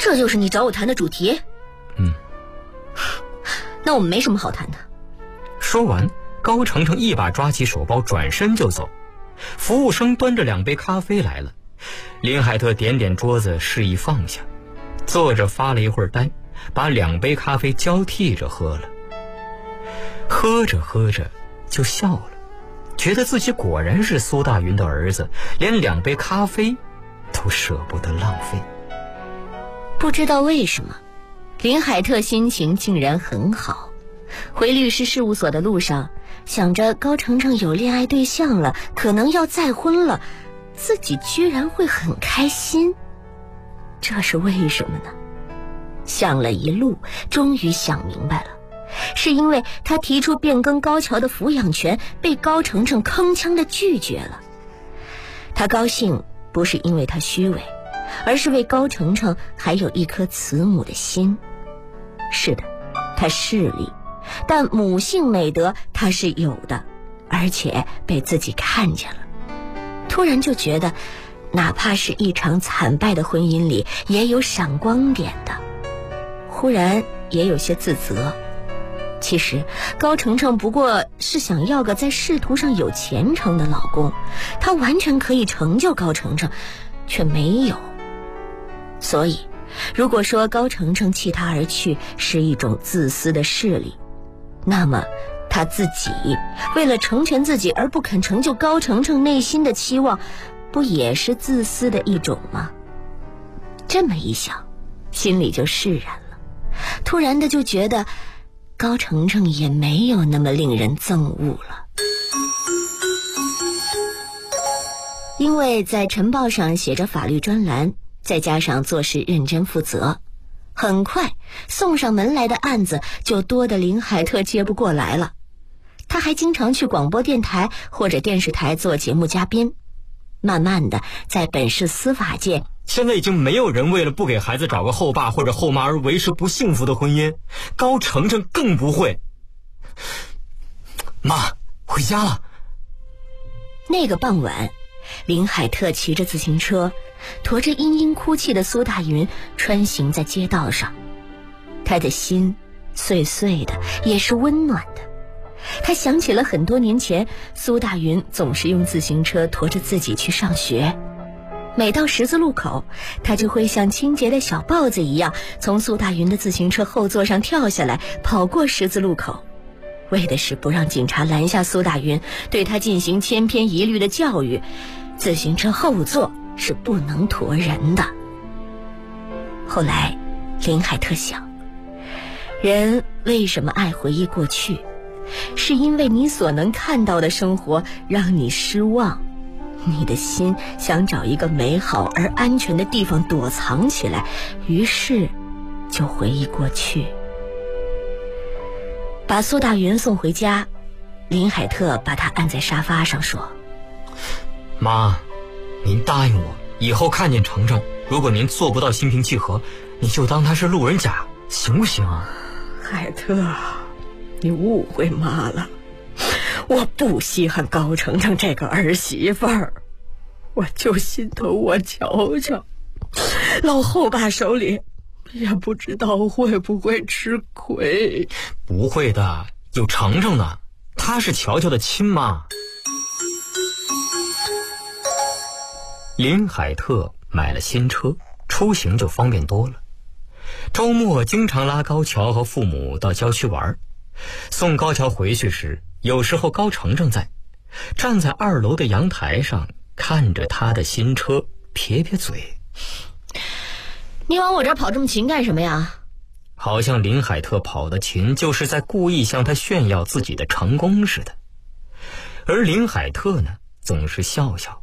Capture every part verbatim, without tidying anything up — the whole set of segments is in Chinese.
这就是你找我谈的主题？ 嗯。 那我们没什么好谈的。 说完，高程程一把抓起手包，转身就走。服务生端着两杯咖啡来了，林海特点点桌子，示意放下，坐着发了一会儿呆，把两杯咖啡交替着喝了。喝着喝着就笑了，觉得自己果然是苏大云的儿子，连两杯咖啡都舍不得浪费。 不知道为什么，林海特心情竟然很好。回律师事务所的路上，想着高程程有恋爱对象了，可能要再婚了，自己居然会很开心。这是为什么呢？想了一路，终于想明白了，是因为他提出变更高桥的抚养权，被高程程铿锵地拒绝了。他高兴不是因为他虚伪，而是为高程程还有一颗慈母的心。是的，他势利，但母性美德他是有的，而且被自己看见了。突然就觉得，哪怕是一场惨败的婚姻里，也有闪光点的。忽然也有些自责。其实高程程不过是想要个在仕途上有前程的老公，他完全可以成就高程程，却没有。所以如果说高程程弃他而去是一种自私的势力，那么他自己为了成全自己而不肯成就高程程内心的期望，不也是自私的一种吗？这么一想，心里就释然了，突然的就觉得高程程也没有那么令人憎恶了。因为在晨报上写着法律专栏，再加上做事认真负责，很快送上门来的案子就多得林海特接不过来了。他还经常去广播电台或者电视台做节目嘉宾。慢慢的，在本市司法界， 现在已经没有人为了不给孩子找个后爸或者后妈而维持不幸福的婚姻，高程程更不会。妈，回家了。 那个傍晚，林海特骑着自行车，驮着嘤嘤哭泣的苏大云穿行在街道上。他的心碎碎的，也是温暖的。他想起了很多年前，苏大云总是用自行车驮着自己去上学。每到十字路口，他就会像清洁的小豹子一样，从苏大云的自行车后座上跳下来，跑过十字路口，为的是不让警察拦下苏大云，对他进行千篇一律的教育：自行车后座是不能驮人的。后来林海特想，人为什么爱回忆过去，是因为你所能看到的生活让你失望，你的心想找一个美好而安全的地方躲藏起来，于是就回忆过去。把苏大云送回家，林海特把他按在沙发上说： 妈，您答应我，以后看见程程，如果您做不到心平气和，你就当他是路人甲，行不行啊？ 海特，你误会妈了，我不稀罕高程程这个儿媳妇儿，我就心头我瞧瞧，老后爸手里也不知道会不会吃亏。 不会的，有程程呢，他是乔乔的亲妈。林海特买了新车，出行就方便多了。周末经常拉高桥和父母到郊区玩，送高桥回去时，有时候高程程在，站在二楼的阳台上看着他的新车，撇撇嘴： 你往我这儿跑这么勤干什么呀？ 好像林海特跑的勤就是在故意向他炫耀自己的成功似的。而林海特呢，总是笑笑：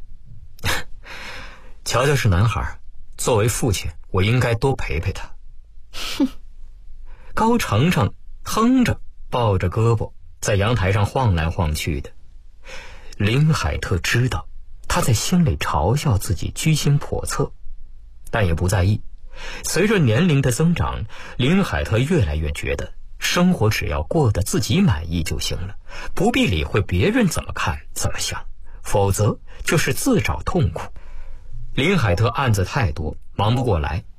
乔乔是男孩，作为父亲，我应该多陪陪他。 哼！ 高程程哼着，抱着胳膊在阳台上晃来晃去的。林海特知道他在心里嘲笑自己居心叵测，但也不在意。随着年龄的增长，林海特越来越觉得生活只要过得自己满意就行了，不必理会别人怎么看怎么想，否则就是自找痛苦。林海特案子太多，忙不过来，